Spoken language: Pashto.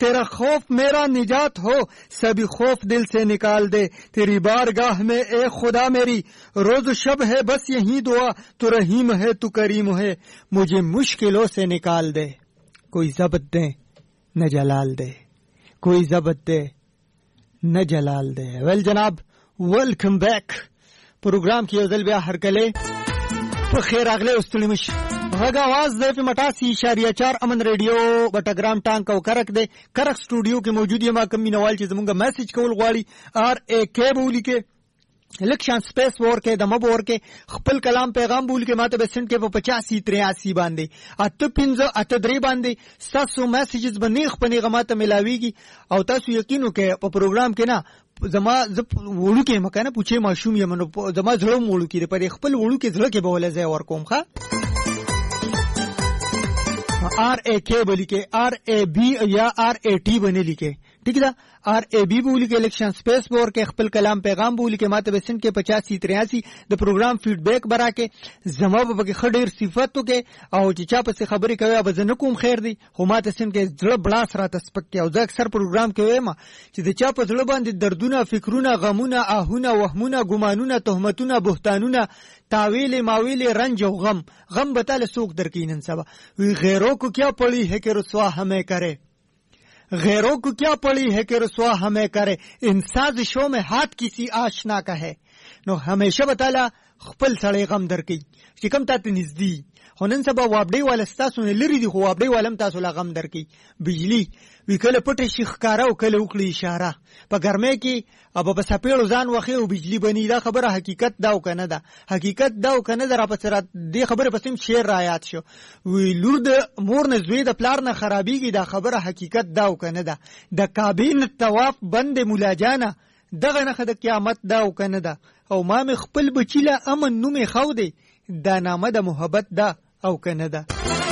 तेरा खौफ मेरा निजात हो, सभी खौफ दिल से निकाल दे। तेरी बारगाह में ए खुदा मेरी रोज शब है बस यही दुआ, तू रहीम है तू करीम है, मुझे मुश्किलों से निकाल दे। कोई ज़ब्त दे न जलाल दे, कोई ज़ब्त दे न जलाल दे। वेल जनाब, वेलकम बैक। प्रोग्राम की अजल ब्या हर कले तो खैर अगले उस्तुलिमिश غږ आवाज د په 88.4 امن ریډیو بټګرام ټانک او کرک دی کرک سټوډیو کې موجود یم. کوم مینوال چې زمونږ میسج کول غواړي RAK بولی کې الیکشن سپیس ورکه د مب ورکه خپل کلام پیغام بول کې ماته بسنت کې په 8583 باندې اته 15 اته 3 باندې تاسو میسجز باندې خپل غماته ملاويږي او تاسو یقین وکړئ په پروګرام کې نه زما وړو کې مکنه پوښي ماشوم یم نو زما زړه وړو کې په خپل وړو کې زړه کې به ولې ځای ورکوم ښا RAK बोली के RAB या RAT बने लिखे ठीक है RAB बोली के इलेक्शन स्पेस बोर के खपल कलाम पैगाम बोली के माते बेसन के 8583 द प्रोग्राम फीडबैक बरा के जवाब बके खडेर सिफातो के او چې چا په خبرې کوي अब زنه کوم خیر دی خو ماته سن کې زړه بلا سره تسپک او ځکه اکثر پروګرام کوي ما چې د چا په زړه باندې دردونه فکرونه غمونه آهونه وهمونه ګمانونه تهمتونه بهتانونه तावील मावील रंज और गम बता ले सूख दरकीन सब गैरों को क्या पड़ी है कि रसवा हमें करे गैरों को क्या पड़ी है कि रसवा हमें करे इन साजिशों में हाथ किसी आशना का है नो हमेशा बताला खपल सड़े गम दर की शिकम ताते नजदी होनन सब वाबडे वाला स्तासु ने लरी दी खो वाबडे वालम तासु ला गम दर की बिजली وکله پټه شخکارا او کله وکړي اشاره په ګرمه کې अब په سپېړو ځان وخی او بجلی بنی دا خبره حقیقت دا او کنه دا حقیقت دا او کنه را پسرات دی خبره پسیم شعر رایات شو وی لور د مور نه زوی د پلار نه خرابېږي دا خبره حقیقت دا او کنه دا د کابین طواف بند مولا جانا دغه نه د قیامت دا او کنه دا او ما مې خپل بچیله امن نومې خو دی دا نامه د محبت دا او کنه دا